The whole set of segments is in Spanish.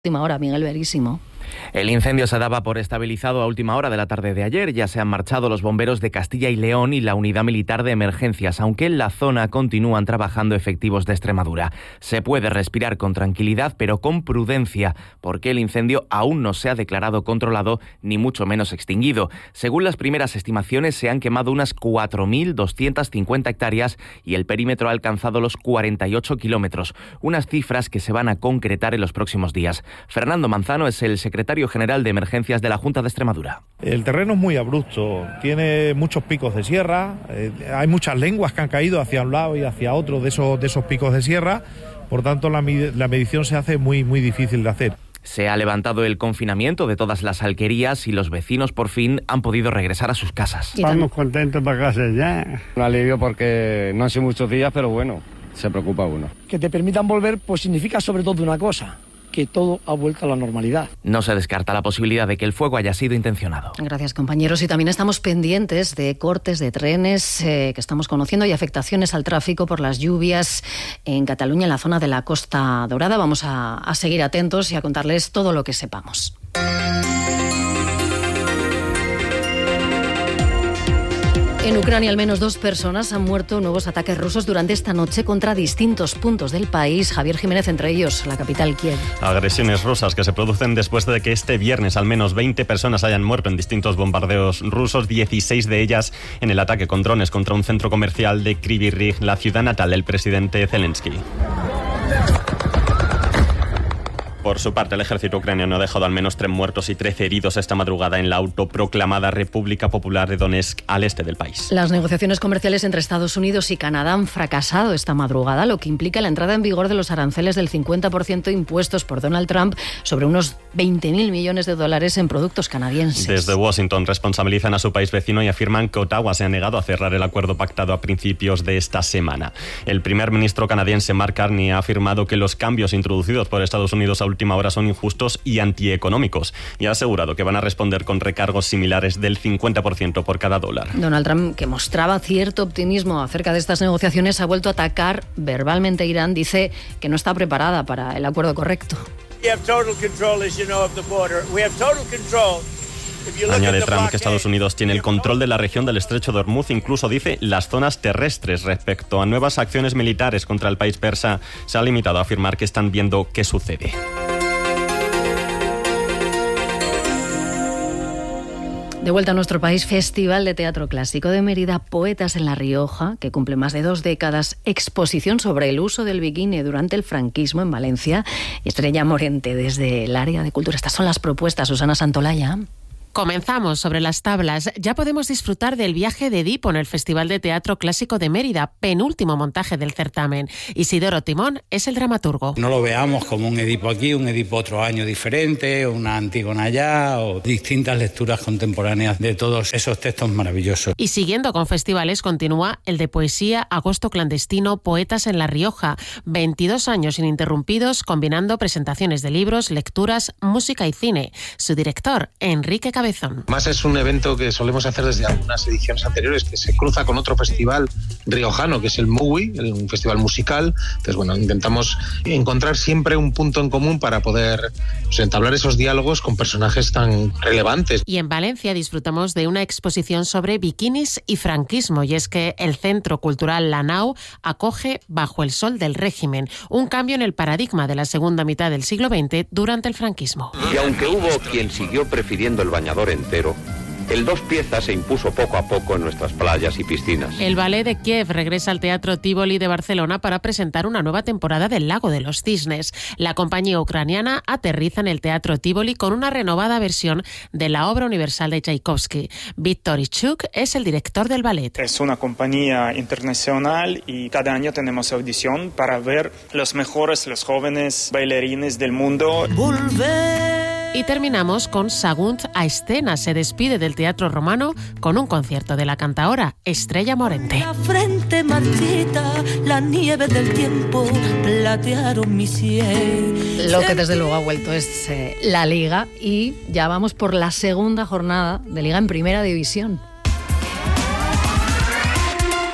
Última hora, Miguel Verísimo. El incendio se daba por estabilizado a última hora de la tarde de ayer. Ya se han marchado los bomberos de Castilla y León y la Unidad Militar de Emergencias, aunque en la zona continúan trabajando efectivos de Extremadura. Se puede respirar con tranquilidad, pero con prudencia, porque el incendio aún no se ha declarado controlado, ni mucho menos extinguido. Según las primeras estimaciones, se han quemado unas 4.250 hectáreas y el perímetro ha alcanzado los 48 kilómetros, unas cifras que se van a concretar en los próximos días. Fernando Manzano es el secretario general de Emergencias de la Junta de Extremadura. El terreno es muy abrupto, tiene muchos picos de sierra, hay muchas lenguas que han caído hacia un lado y hacia otro de esos picos de sierra, por tanto la medición se hace muy difícil de hacer. Se ha levantado el confinamiento de todas las alquerías y los vecinos por fin han podido regresar a sus casas. Estamos contentos para casa ya. Un alivio porque no han sido muchos días, pero bueno, se preocupa uno. Que te permitan volver, pues significa sobre todo una cosa: que todo ha vuelto a la normalidad. No se descarta la posibilidad de que el fuego haya sido intencionado. Gracias, compañeros. Y también estamos pendientes de cortes de trenes que estamos conociendo y afectaciones al tráfico por las lluvias en Cataluña, en la zona de la Costa Dorada. Vamos a seguir atentos y a contarles todo lo que sepamos. En Ucrania, al menos 2 personas han muerto en nuevos ataques rusos durante esta noche contra distintos puntos del país. Javier Jiménez, entre ellos la capital Kiev. Agresiones rusas que se producen después de que este viernes al menos 20 personas hayan muerto en distintos bombardeos rusos, 16 de ellas en el ataque con drones contra un centro comercial de Kryvyi Rih, la ciudad natal del presidente Zelensky. Por su parte, el ejército ucraniano ha dejado al menos 3 muertos y 13 heridos esta madrugada en la autoproclamada República Popular de Donetsk, al este del país. Las negociaciones comerciales entre Estados Unidos y Canadá han fracasado esta madrugada, lo que implica la entrada en vigor de los aranceles del 50% impuestos por Donald Trump sobre unos 20.000 millones de dólares en productos canadienses. Desde Washington responsabilizan a su país vecino y afirman que Ottawa se ha negado a cerrar el acuerdo pactado a principios de esta semana. El primer ministro canadiense Mark Carney ha afirmado que los cambios introducidos por Estados Unidos a última hora son injustos y antieconómicos, y ha asegurado que van a responder con recargos similares del 50% por cada dólar. Donald Trump, que mostraba cierto optimismo acerca de estas negociaciones, ha vuelto a atacar verbalmente a Irán. Dice que no está preparada para el acuerdo correcto. Añade Trump que Estados Unidos tiene el control de la región del estrecho de Hormuz, incluso dice las zonas terrestres. Respecto a nuevas acciones militares contra el país persa, se ha limitado a afirmar que están viendo qué sucede. De vuelta a nuestro país, Festival de Teatro Clásico de Mérida, Poetas en La Rioja, que cumple más de 2 décadas, exposición sobre el uso del bikini durante el franquismo en Valencia, y Estrella Morente desde el área de cultura. Estas son las propuestas, Susana Santolaya. Comenzamos sobre las tablas. Ya podemos disfrutar del viaje de Edipo en el Festival de Teatro Clásico de Mérida, penúltimo montaje del certamen. Isidoro Timón es el dramaturgo. No lo veamos como un Edipo aquí, un Edipo otro año diferente, una Antígona allá, o distintas lecturas contemporáneas de todos esos textos maravillosos. Y siguiendo con festivales, continúa el de poesía Agosto Clandestino, Poetas en La Rioja. 22 años ininterrumpidos, combinando presentaciones de libros, lecturas, música y cine. Su director, Enrique Cabezón. Más es un evento que solemos hacer desde algunas ediciones anteriores, que se cruza con otro festival riojano, que es el MUWI, un festival musical. Entonces, bueno, intentamos encontrar siempre un punto en común para poder entablar esos diálogos con personajes tan relevantes. Y en Valencia disfrutamos de una exposición sobre bikinis y franquismo, y es que el Centro Cultural La Nau acoge Bajo el Sol del Régimen, un cambio en el paradigma de la segunda mitad del siglo XX durante el franquismo. Y aunque hubo quien siguió prefiriendo el bañador entero, el 2 piezas se impuso poco a poco en nuestras playas y piscinas. El Ballet de Kiev regresa al Teatro Tívoli de Barcelona para presentar una nueva temporada del Lago de los Cisnes. La compañía ucraniana aterriza en el Teatro Tívoli con una renovada versión de la obra universal de Tchaikovsky. Víctor Ichuk es el director del ballet. Es una compañía internacional y cada año tenemos audición para ver los mejores, los jóvenes bailarines del mundo. Y terminamos con Sagunt a escena. Se despide del Teatro Romano con un concierto de la cantaora Estrella Morente. La frente marchita, la nieve del tiempo platearon mi cielo. Lo que desde luego ha vuelto es la Liga, y ya vamos por la segunda jornada de Liga en Primera División.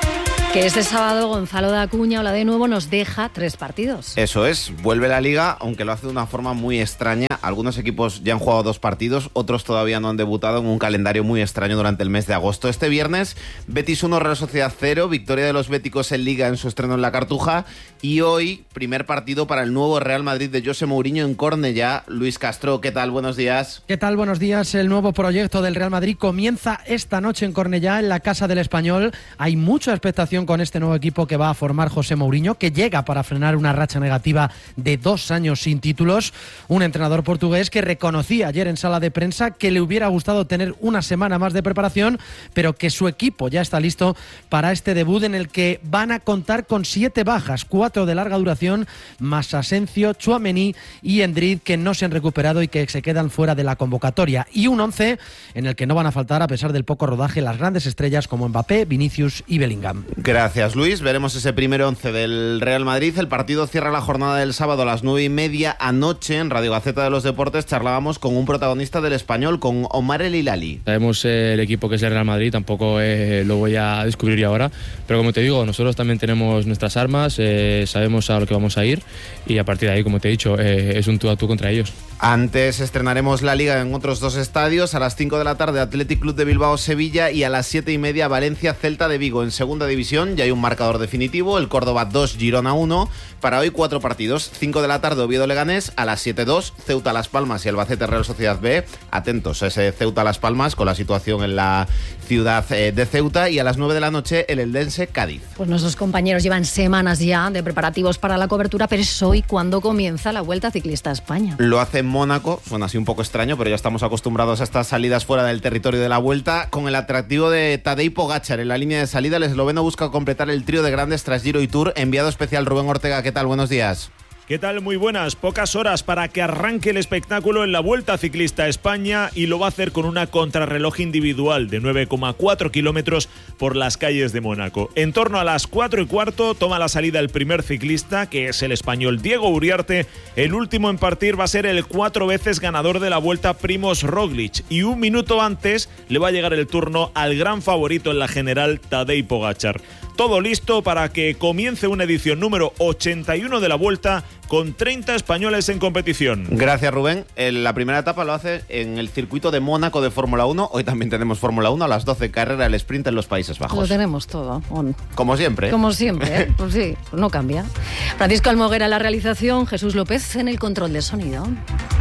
Que este sábado Gonzalo de Acuña, hola de nuevo, nos deja 3 partidos. Eso es, vuelve la Liga, aunque lo hace de una forma muy extraña. Algunos equipos ya han jugado 2 partidos, otros todavía no han debutado en un calendario muy extraño durante el mes de agosto. Este viernes, Betis 1, Real Sociedad 0, victoria de los béticos en Liga en su estreno en la Cartuja. Y hoy, primer partido para el nuevo Real Madrid de José Mourinho en Cornellá. Luis Castro, ¿qué tal? Buenos días. ¿Qué tal? Buenos días. El nuevo proyecto del Real Madrid comienza esta noche en Cornellá, en la Casa del Español. Hay mucha expectación con este nuevo equipo que va a formar José Mourinho, que llega para frenar una racha negativa de 2 años sin títulos. Un entrenador portugués que reconocía ayer en sala de prensa que le hubiera gustado tener una semana más de preparación, pero que su equipo ya está listo para este debut en el que van a contar con 7 bajas, 4 de larga duración, más Asensio, Tchouaméni y Endrick, que no se han recuperado y que se quedan fuera de la convocatoria. Y un 11 en el que no van a faltar, a pesar del poco rodaje, las grandes estrellas como Mbappé, Vinicius y Bellingham. Gracias, Luis. Veremos ese primer 11 del Real Madrid. El partido cierra la jornada del sábado a las 9:30. Anoche, en Radio Gaceta de los Deportes, charlábamos con un protagonista del Español, con Omar El Hilali. Sabemos el equipo que es el Real Madrid, tampoco lo voy a descubrir yo ahora, pero como te digo, nosotros también tenemos nuestras armas, sabemos a lo que vamos a ir y a partir de ahí, como te he dicho, es un tú a tú contra ellos. Antes estrenaremos la Liga en otros 2 estadios. A las 5 de la tarde, Athletic Club de Bilbao Sevilla, y a las 7:30 Valencia Celta de Vigo. En segunda división ya hay un marcador definitivo, el Córdoba 2, Girona 1. Para hoy 4 partidos, 5 de la tarde Oviedo Leganés, a las 7:2 Ceuta Las Palmas y Albacete Real Sociedad B. Atentos a ese Ceuta Las Palmas con la situación en la ciudad de Ceuta, y a las 9 de la noche el Eldense Cádiz. Pues nuestros compañeros llevan semanas ya de preparativos para la cobertura, pero es hoy cuando comienza la Vuelta Ciclista a España. Lo hace en Mónaco, suena así un poco extraño, pero ya estamos acostumbrados a estas salidas fuera del territorio de la Vuelta, con el atractivo de Tadej Pogačar en la línea de salida. El esloveno busca completar el trío de grandes tras Giro y Tour. Enviado especial Rubén Ortega, ¿qué tal? Buenos días. ¿Qué tal? Muy buenas. Pocas horas para que arranque el espectáculo en la Vuelta Ciclista a España, y lo va a hacer con una contrarreloj individual de 9,4 kilómetros por las calles de Mónaco. En torno a las 4:15 toma la salida el primer ciclista, que es el español Diego Uriarte. El último en partir va a ser el 4 veces ganador de la Vuelta, Primož Roglič, y un minuto antes le va a llegar el turno al gran favorito en la general, Tadej Pogačar. Todo listo para que comience una edición número 81 de la Vuelta, con 30 españoles en competición. Gracias, Rubén. La primera etapa lo hace en el circuito de Mónaco de Fórmula 1. Hoy también tenemos Fórmula 1 a las 12, carrera el sprint en los Países Bajos. Lo tenemos todo. Como siempre. Como siempre, ¿eh? Pues sí, no cambia. Francisco Almoguera en la realización, Jesús López en el control de sonido.